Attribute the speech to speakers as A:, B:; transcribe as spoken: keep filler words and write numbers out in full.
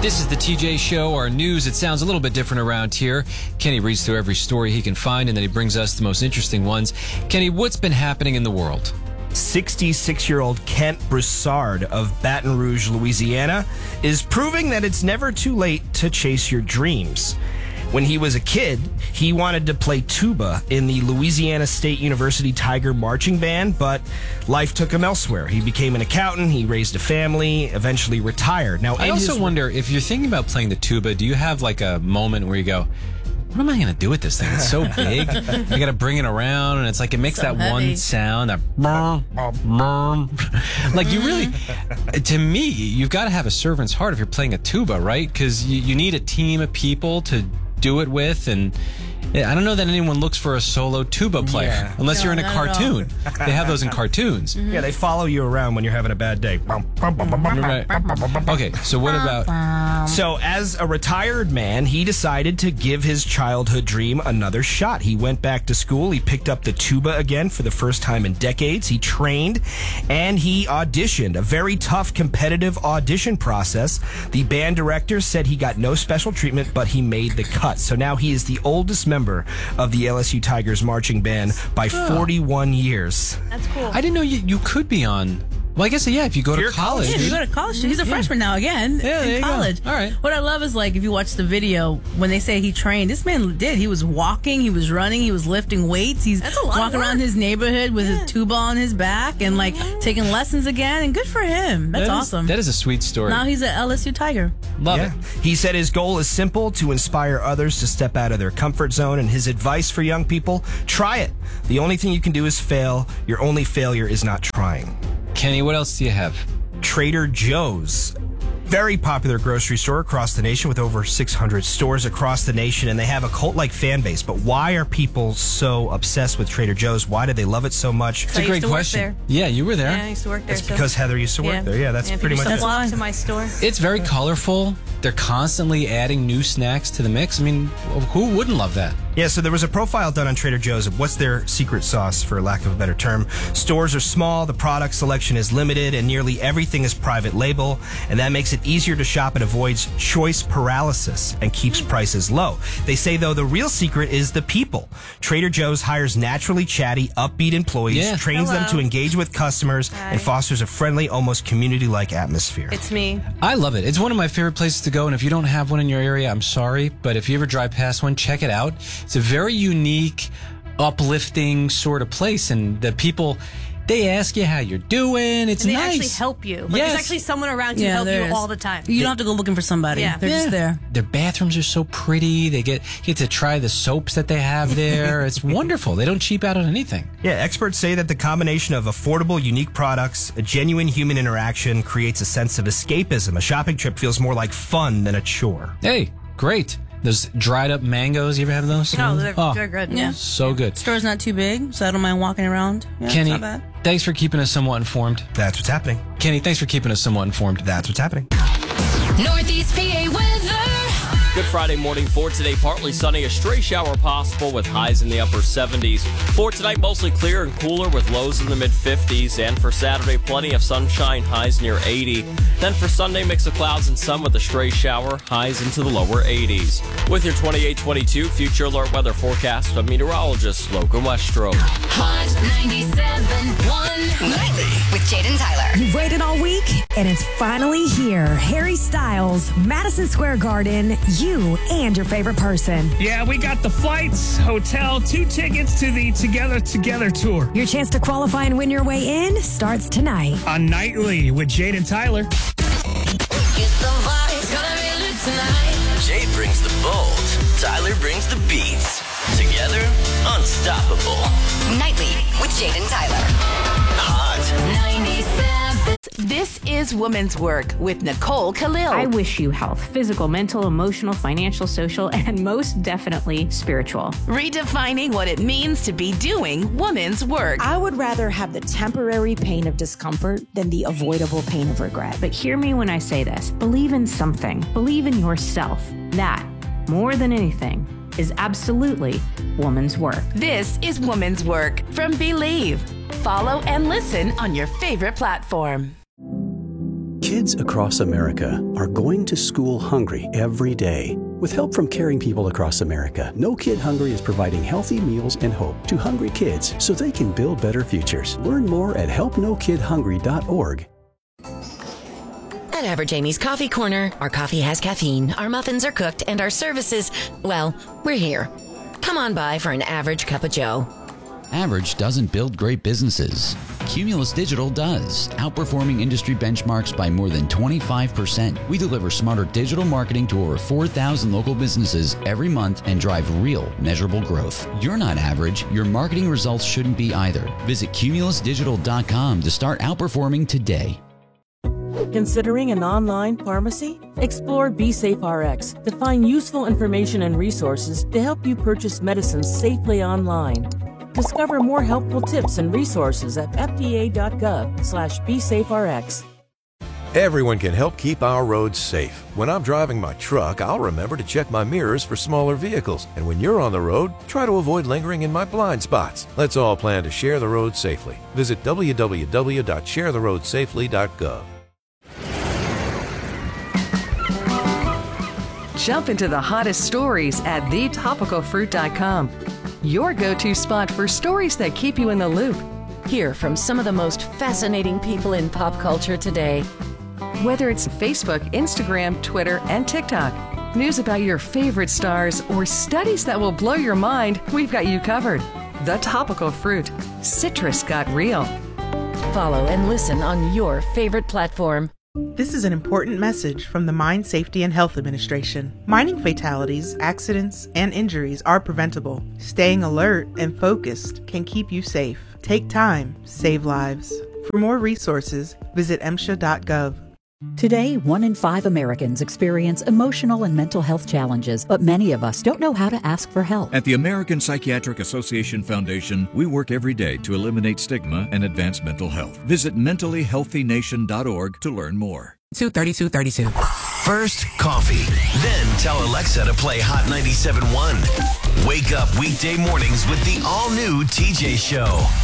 A: This is the T J Show, our news. It sounds a little bit different around here. Kenny reads through every story he can find, and then he brings us the most interesting ones. Kenny, what's been happening in the world?
B: sixty-six-year-old Kent Broussard of Baton Rouge, Louisiana, is proving that it's never too late to chase your dreams. When he was a kid, he wanted to play tuba in the Louisiana State University Tiger Marching Band, but life took him elsewhere. He became an accountant, he raised a family, eventually retired. Now,
A: I also his... wonder, if you're thinking about playing the tuba, do you have like a moment where you go, what am I going to do with this thing? It's so big. I got to bring it around, and it's like it makes so that heavy. one sound. That like you really, to me, you've got to have a servant's heart if you're playing a tuba, right? Because you, you need a team of people to do it with, and I don't know that anyone looks for a solo tuba player yeah. unless no, you're in a cartoon. They have those in cartoons.
B: Mm-hmm. Yeah, they follow you around when you're having a bad day.
A: Right. Okay, so what about...
B: So as a retired man, he decided to give his childhood dream another shot. He went back to school. He picked up the tuba again for the first time in decades. He trained, and he auditioned. A very tough, competitive audition process. The band director said he got no special treatment, but he made the cut. So now he is the oldest member of the L S U Tigers marching band by forty-one years.
C: That's cool.
A: I didn't know you, you could be on... Well, I guess, yeah, if you go to college.
C: Yeah, if you go to college. He's a yeah. freshman now again
A: yeah,
C: in college.
A: All right.
C: What I love is, like, if you watch the video, when they say he trained, this man did. He was walking, he was running, he was lifting weights. He's walking around his neighborhood with yeah. his tuba on his back and, like, taking lessons again. And good for him. That's
A: that is,
C: awesome.
A: That is a sweet story.
C: Now he's an L S U Tiger.
A: Love
B: yeah.
A: it.
B: He said his goal is simple, to inspire others to step out of their comfort zone. And his advice for young people, try it. The only thing you can do is fail. Your only failure is not trying.
A: Kenny, what else do you have?
B: Trader Joe's. Very popular grocery store across the nation with over six hundred stores across the nation, and they have a cult-like fan base. But why are people so obsessed with Trader Joe's? Why do they love it so much?
A: It's a great question. Yeah, you were there.
C: Yeah, I used to work there.
B: It's
C: so.
B: because Heather used to work
C: yeah.
B: there. Yeah, that's
C: yeah,
B: pretty much it.
C: Walk to my store.
A: It's very colorful. They're constantly adding new snacks to the mix. I mean, who wouldn't love that?
B: Yeah, so there was a profile done on Trader Joe's of what's their secret sauce, for lack of a better term. Stores are small, the product selection is limited, and nearly everything is private label, and that makes it easier to shop and avoids choice paralysis and keeps prices low. They say, though, the real secret is the people. Trader Joe's hires naturally chatty, upbeat employees,
A: yeah.
B: trains
C: Hello.
B: them to engage with customers,
C: Hi.
B: and fosters a friendly, almost community-like atmosphere.
C: It's me.
A: I love it. It's one of my favorite places to go, and if you don't have one in your area, I'm sorry, but if you ever drive past one, check it out. It's a very unique, uplifting sort of place, and the people, they ask you how you're doing. It's
C: and they
A: nice.
C: actually help you. Like,
A: yes.
C: There's actually someone around you
D: yeah,
C: help you
D: is.
C: all the time.
D: You don't have to go looking for somebody.
C: Yeah.
D: They're
A: yeah.
D: just there.
A: Their bathrooms are so pretty. They get you get to try the soaps that they have there. It's wonderful. They don't cheap out on anything.
B: Yeah, experts say that the combination of affordable, unique products, a genuine human interaction creates a sense of escapism. A shopping trip feels more like fun than a chore.
A: Hey, great. Those dried up mangoes, you ever have those?
C: No, they're,
A: oh,
C: they're good.
D: Yeah.
A: So good.
D: Store's not too big, so I don't mind walking around. Yeah,
A: Kenny,
D: it's not bad.
A: thanks for keeping us somewhat informed.
B: That's what's happening.
A: Kenny, thanks for keeping us somewhat informed.
B: That's what's happening.
E: Northeast P A weather.
F: Good Friday morning for today. Partly sunny, a stray shower possible with highs in the upper seventies. For tonight, mostly clear and cooler with lows in the mid fifties. And for Saturday, plenty of sunshine, highs near eighty. Then for Sunday, mix of clouds and sun with a stray shower, highs into the lower eighties. With your twenty-eight twenty-two Future Alert weather forecast of meteorologist Logan Westro.
E: Hot ninety-seven point one.
G: Nightly with Jaden Tyler.
H: You've waited all week, and it's finally here. Harry Styles, Madison Square Garden, you and your favorite person.
I: Yeah, we got the flights, hotel, two tickets to the Together Together tour.
H: Your chance to qualify and win your way in starts tonight.
I: On Nightly with Jaden Tyler.
G: Jade brings the bold. Tyler brings the beats. Together, unstoppable.
E: Nightly with Jaden Tyler.
G: Hot
E: ninety-seven.
J: This is Women's Work with Nicole Khalil.
K: I wish you health, physical, mental, emotional, financial, social, and most definitely spiritual.
J: Redefining what it means to be doing women's work.
L: I would rather have the temporary pain of discomfort than the avoidable pain of regret.
K: But hear me when I say this. Believe in something. Believe in yourself. That, more than anything, is absolutely woman's work.
J: This is Woman's Work from Believe. Follow and listen on your favorite platform.
M: Kids across America are going to school hungry every day. With help from caring people across America, No Kid Hungry is providing healthy meals and hope to hungry kids so they can build better futures. Learn more at help no kid hungry dot org.
N: At Average Amy's Coffee Corner, our coffee has caffeine, our muffins are cooked, and our services, well, we're here. Come on by for an average cup of joe.
O: Average doesn't build great businesses. Cumulus Digital does, outperforming industry benchmarks by more than twenty-five percent. We deliver smarter digital marketing to over four thousand local businesses every month and drive real, measurable growth. You're not average. Your marketing results shouldn't be either. Visit cumulus digital dot com to start outperforming today.
P: Considering an online pharmacy? Explore BeSafeRx to find useful information and resources to help you purchase medicines safely online. Discover more helpful tips and resources at f d a dot gov slash b safe r x.
Q: Everyone can help keep our roads safe. When I'm driving my truck, I'll remember to check my mirrors for smaller vehicles. And when you're on the road, try to avoid lingering in my blind spots. Let's all plan to share the road safely. Visit w w w dot share the road safely dot gov.
R: Jump into the hottest stories at the topical fruit dot com. Your go-to spot for stories that keep you in the loop.
N: Hear from some of the most fascinating people in pop culture today.
R: Whether it's Facebook, Instagram, Twitter, and TikTok, news about your favorite stars, or studies that will blow your mind, we've got you covered. The Topical Fruit. Citrus got real.
N: Follow and listen on your favorite platform.
S: This is an important message from the Mine Safety and Health Administration. Mining fatalities, accidents, and injuries are preventable. Staying alert and focused can keep you safe. Take time, save lives. For more resources, visit m s h a dot gov.
T: Today, one in five Americans experience emotional and mental health challenges, but many of us don't know how to ask for help.
U: At the American Psychiatric Association Foundation, we work every day to eliminate stigma and advance mental health. Visit mentally healthy nation dot org to learn more.
V: two thirty-two thirty-two.
W: First, coffee. Then tell Alexa to play Hot ninety-seven point one. Wake up weekday mornings with the all-new T J Show.